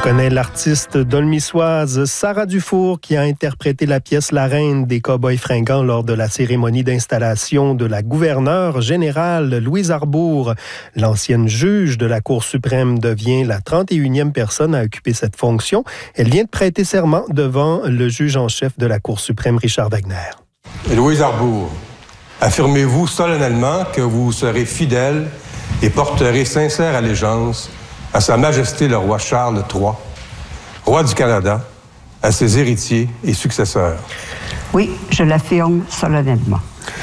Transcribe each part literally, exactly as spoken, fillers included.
connaît l'artiste dolmissoise Sarah Dufour qui a interprété la pièce La Reine des Cowboys fringants lors de la cérémonie d'installation de la gouverneure générale Louise Arbour. L'ancienne juge de la Cour suprême devient la trente et unième personne à occuper cette fonction. Elle vient de prêter serment devant le juge en chef de la Cour suprême, Richard Wagner. Louise Arbour, affirmez-vous solennellement que vous serez fidèle et porterez sincère allégeance à Sa Majesté le roi Charles trois, roi du Canada, à ses héritiers et successeurs. Oui, je l'affirme solennellement.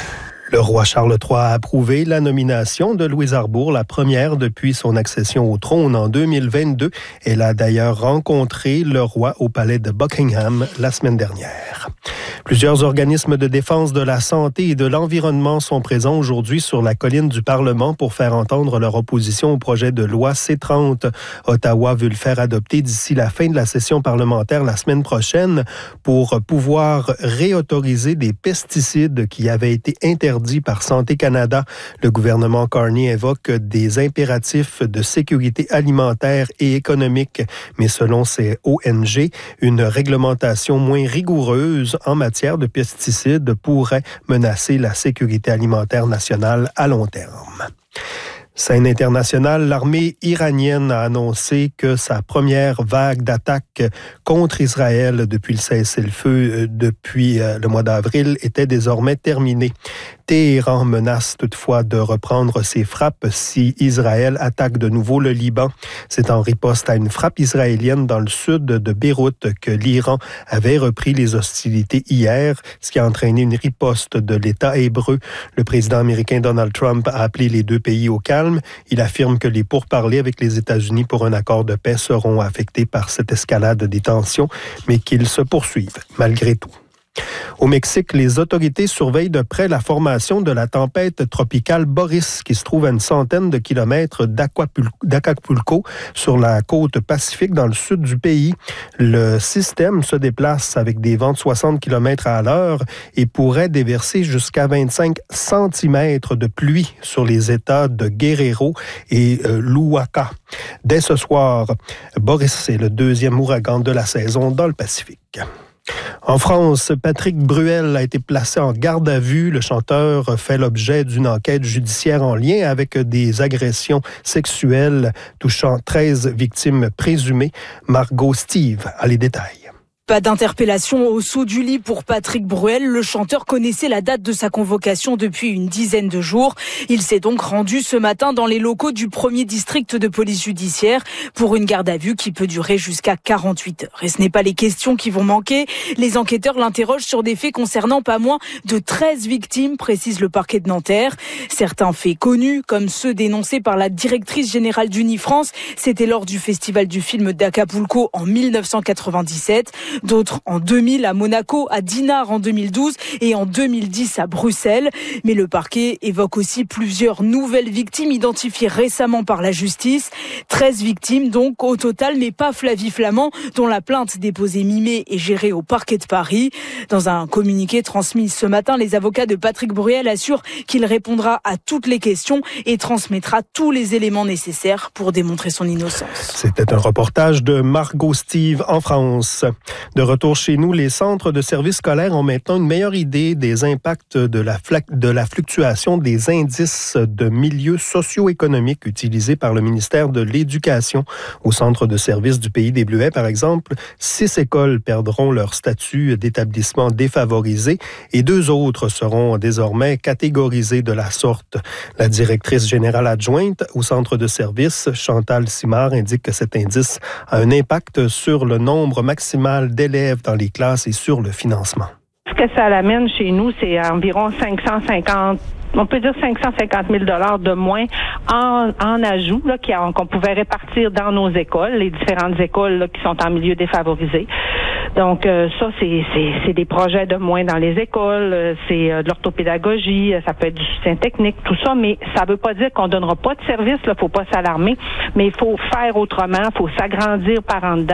Le roi Charles trois a approuvé la nomination de Louise Arbour, la première depuis son accession au trône en deux mille vingt-deux. Elle a d'ailleurs rencontré le roi au palais de Buckingham la semaine dernière. Plusieurs organismes de défense de la santé et de l'environnement sont présents aujourd'hui sur la colline du Parlement pour faire entendre leur opposition au projet de loi C trente. Ottawa veut le faire adopter d'ici la fin de la session parlementaire la semaine prochaine pour pouvoir réautoriser des pesticides qui avaient été interdits par Santé Canada. Le gouvernement Carney évoque des impératifs de sécurité alimentaire et économique, mais selon ces O N G, une réglementation moins rigoureuse en matière de pesticides pourrait menacer la sécurité alimentaire nationale à long terme. Scène internationale, l'armée iranienne a annoncé que sa première vague d'attaques contre Israël depuis le cessez-le-feu depuis le mois d'avril était désormais terminée. Téhéran menace toutefois de reprendre ses frappes si Israël attaque de nouveau le Liban. C'est en riposte à une frappe israélienne dans le sud de Beyrouth que l'Iran avait repris les hostilités hier, ce qui a entraîné une riposte de l'État hébreu. Le président américain Donald Trump a appelé les deux pays au calme. Il affirme que les pourparlers avec les États-Unis pour un accord de paix seront affectés par cette escalade des tensions, mais qu'ils se poursuivent malgré tout. Au Mexique, les autorités surveillent de près la formation de la tempête tropicale Boris, qui se trouve à une centaine de kilomètres d'Acapulco, sur la côte pacifique dans le sud du pays. Le système se déplace avec des vents de soixante kilomètres à l'heure et pourrait déverser jusqu'à vingt-cinq centimètres de pluie sur les États de Guerrero et euh, l'Oaxaca. Dès ce soir, Boris est le deuxième ouragan de la saison dans le Pacifique. En France, Patrick Bruel a été placé en garde à vue. Le chanteur fait l'objet d'une enquête judiciaire en lien avec des agressions sexuelles touchant treize victimes présumées. Margot Steve a les détails. Pas d'interpellation au saut du lit pour Patrick Bruel. Le chanteur connaissait la date de sa convocation depuis une dizaine de jours. Il s'est donc rendu ce matin dans les locaux du premier district de police judiciaire pour une garde à vue qui peut durer jusqu'à quarante-huit heures. Et ce n'est pas les questions qui vont manquer. Les enquêteurs l'interrogent sur des faits concernant pas moins de treize victimes, précise le parquet de Nanterre. Certains faits connus, comme ceux dénoncés par la directrice générale d'Unifrance, c'était lors du festival du film d'Acapulco en mille neuf cent quatre-vingt-dix-sept. D'autres en deux mille à Monaco, à Dinard en deux mille douze et en deux mille dix à Bruxelles. Mais le parquet évoque aussi plusieurs nouvelles victimes identifiées récemment par la justice. treize victimes donc au total, mais pas Flavie Flament, dont la plainte déposée mi-mai est gérée au parquet de Paris. Dans un communiqué transmis ce matin, les avocats de Patrick Bruel assurent qu'il répondra à toutes les questions et transmettra tous les éléments nécessaires pour démontrer son innocence. C'était un reportage de Margot Steve en France. De retour chez nous, les centres de services scolaires ont maintenant une meilleure idée des impacts de la, de la fluctuation des indices de milieux socio-économiques utilisés par le ministère de l'Éducation. Au centre de services du Pays des Bleuets, par exemple, six écoles perdront leur statut d'établissement défavorisé et deux autres seront désormais catégorisées de la sorte. La directrice générale adjointe au centre de services, Chantal Simard, indique que cet indice a un impact sur le nombre maximal d'élèves dans les classes et sur le financement. Ce que ça l'amène chez nous, c'est environ cinq cent cinquante, on peut dire cinq cent cinquante mille dollars de moins en, en ajout là, qu'on pouvait répartir dans nos écoles, les différentes écoles là, qui sont en milieu défavorisé. Donc euh, ça, c'est, c'est, c'est des projets de moins dans les écoles, c'est euh, de l'orthopédagogie, ça peut être du soutien technique, tout ça, mais ça veut pas dire qu'on donnera pas de service, là, faut pas s'alarmer, mais il faut faire autrement, faut s'agrandir par en dedans.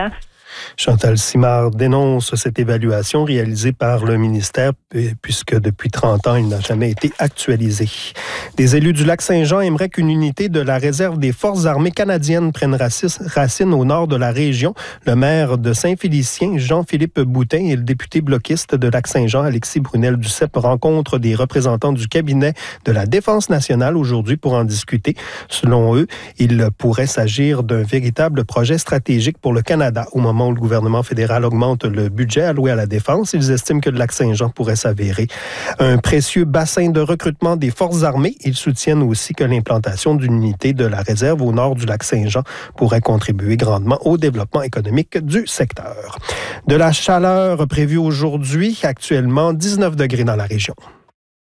Chantal Simard dénonce cette évaluation réalisée par le ministère puisque depuis trente ans, il n'a jamais été actualisé. Des élus du Lac-Saint-Jean aimeraient qu'une unité de la réserve des Forces armées canadiennes prenne racine au nord de la région. Le maire de Saint-Félicien, Jean-Philippe Boutin, et le député bloquiste de Lac-Saint-Jean, Alexis Brunel-Duceppe, rencontrent des représentants du cabinet de la Défense nationale aujourd'hui pour en discuter. Selon eux, il pourrait s'agir d'un véritable projet stratégique pour le Canada. Au moment où le gouvernement fédéral augmente le budget alloué à la défense, ils estiment que le Lac-Saint-Jean pourrait s'avérer un précieux bassin de recrutement des forces armées. Ils soutiennent aussi que l'implantation d'une unité de la réserve au nord du Lac-Saint-Jean pourrait contribuer grandement au développement économique du secteur. De la chaleur prévue aujourd'hui, actuellement dix-neuf degrés dans la région.